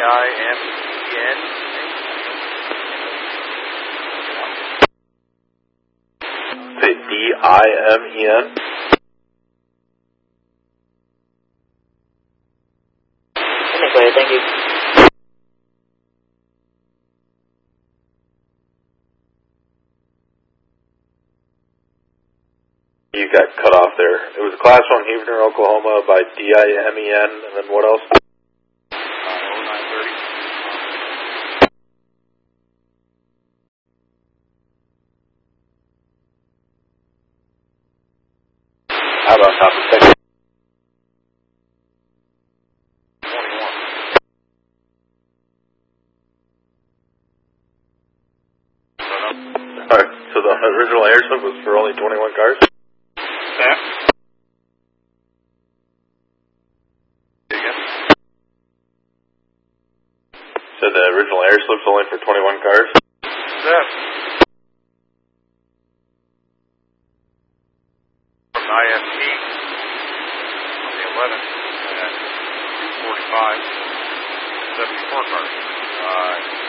D-I-M-E-N. Say D-I-M-E-N? Clear, thank you. You got cut off there. It was a Class 1 Huebner, Oklahoma by D-I-M-E-N, and then what else? 0930. How about top of second? 21. Alright, so the original air slip was for only 21 cars? Yeah. So the original air slip's only for 21 cars? Yeah. From ISP on the 11th at 2:45, 74 cars.